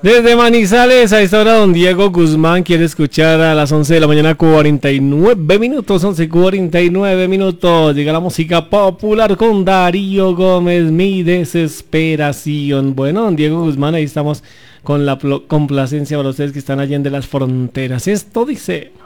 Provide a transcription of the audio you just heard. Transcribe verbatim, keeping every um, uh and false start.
Desde Manizales, a esta hora, don Diego Guzmán quiere escuchar a las once de la mañana, cuarenta y nueve minutos, once cuarenta y nueve minutos. Llega la música popular con Darío Gómez, Mi Desesperación. Bueno, don Diego Guzmán, ahí estamos con la pl- complacencia para ustedes que están allá de las fronteras. Esto dice...